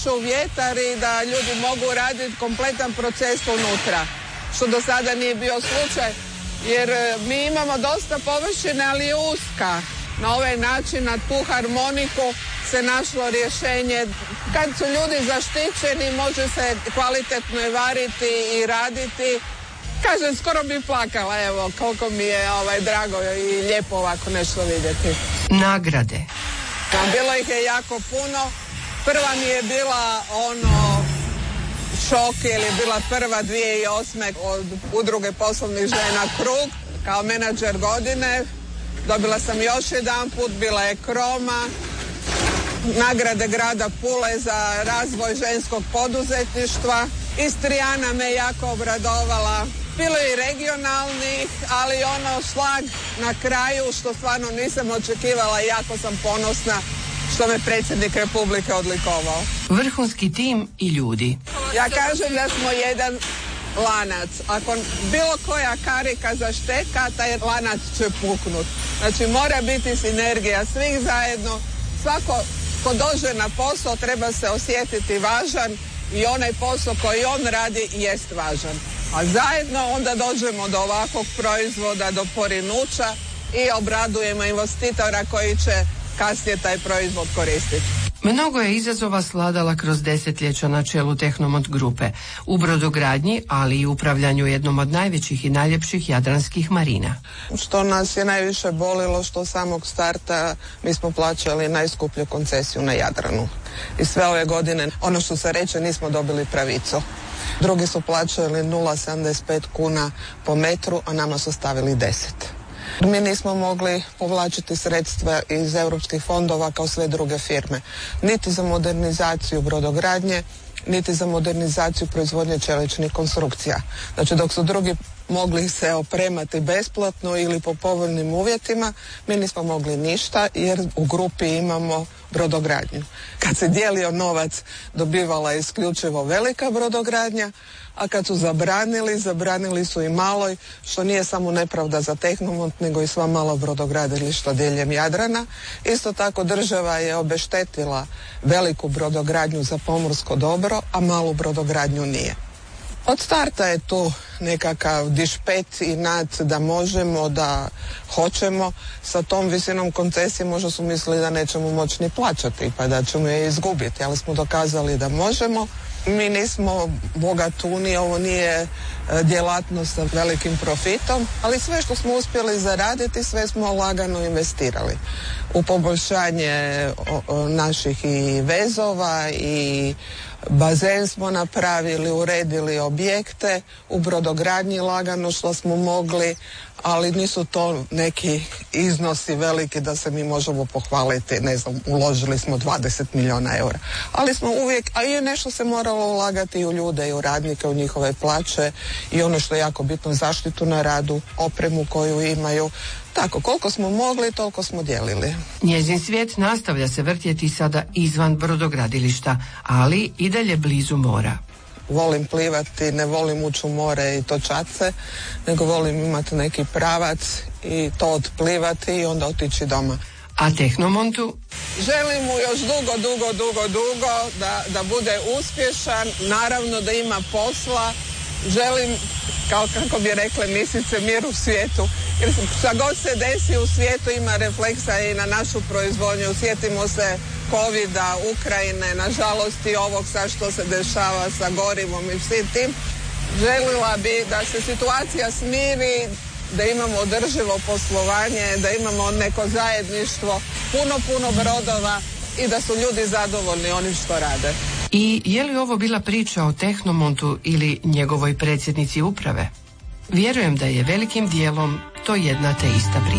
ušao vjetar i da ljudi mogu raditi kompletan proces unutra, što do sada nije bio slučaj, jer mi imamo dosta površine, ali je uska. Na ovaj način, na tu harmoniku se našlo rješenje. Kad su ljudi zaštićeni, može se kvalitetno i variti i raditi. Kažem, skoro bi plakala, evo, koliko mi je drago i lijepo ovako nešto vidjeti. Nagrade. Bilo ih je jako puno. Prva mi je bila šok, jer je bila prva 2008. od Udruge poslovnih žena Krug, kao menadžer godine. Dobila sam još jedan put, bila je Kroma, nagrade grada Pule za razvoj ženskog poduzetništva. Istrijana me jako obradovala. Bilo je i regionalnih, ali šlag na kraju što stvarno nisam očekivala i jako sam ponosna što me predsjednik Republike odlikovao. Vrhunski tim i ljudi. Ja kažem da smo jedan lanac. Ako bilo koja karika zašteka, taj lanac će puknut. Znači mora biti sinergija svih zajedno. Svako ko dođe na posao treba se osjetiti važan i onaj posao koji on radi jest važan. A zajedno onda dođemo do ovakvog proizvoda, do porinuća i obradujemo investitora koji će kasnije taj proizvod koristiti. Mnogo je izazova svladala kroz desetljeća na čelu Tehnomont grupe, u brodogradnji, ali i upravljanju jednom od najvećih i najljepših jadranskih marina. Što nas je najviše bolilo, što samog starta mi smo plaćali najskuplju koncesiju na Jadranu. I sve ove godine, ono što se reče, nismo dobili pravicu. Drugi su plaćali 0,75 kuna po metru, a nama su stavili 10. Mi nismo mogli povlačiti sredstva iz europskih fondova kao sve druge firme. Niti za modernizaciju brodogradnje, niti za modernizaciju proizvodnje čeličnih konstrukcija. Znači dok su drugi mogli se opremati besplatno ili po povoljnim uvjetima, mi nismo mogli ništa jer u grupi imamo brodogradnju. Kad se dijelio novac, dobivala je isključivo velika brodogradnja, a kad su zabranili su i maloj, što nije samo nepravda za Tehnomont, nego i sva mala brodogradilišta diljem Jadrana. Isto tako država je obeštetila veliku brodogradnju za pomorsko dobro, a malu brodogradnju nije. Od starta je tu nekakav dišpet i nad da možemo, da hoćemo. Sa tom visinom koncesije možda su mislili da nećemo moći ni plaćati, pa da ćemo je izgubiti, ali smo dokazali da možemo. Mi nismo bogatuni, ovo nije djelatnost sa velikim profitom, ali sve što smo uspjeli zaraditi, sve smo lagano investirali. U poboljšanje naših i vezova i bazen smo napravili, uredili objekte, u brodogradnji lagano što smo mogli, ali nisu to neki iznosi veliki da se mi možemo pohvaliti, ne znam, uložili smo 20 milijuna eura. Ali smo uvijek, a i nešto se moralo ulagati i u ljude i u radnike, u njihove plaće i ono što je jako bitno, zaštitu na radu, opremu koju imaju. Tako, koliko smo mogli, toliko smo dijelili. Njezin svijet nastavlja se vrtjeti sada izvan brodogradilišta, ali i dalje blizu mora. Volim plivati, ne volim ući u more i točace, nego volim imati neki pravac i to otplivati i onda otići doma. A Tehnomontu? Želim mu još dugo da bude uspješan, naravno da ima posla. Želim, kako bi rekle misice, mir u svijetu. Jer šta god se desi u svijetu ima refleksa i na našu proizvodnju. Sjetimo se Covida, Ukrajine, nažalost i ovog sad što se dešava sa gorivom i svim tim. Želila bi da se situacija smiri, da imamo održivo poslovanje, da imamo neko zajedništvo, puno brodova i da su ljudi zadovoljni onim što rade. I je li ovo bila priča o Tehnomontu ili njegovoj predsjednici uprave? Vjerujem da je velikim dijelom to jedna te ista priča.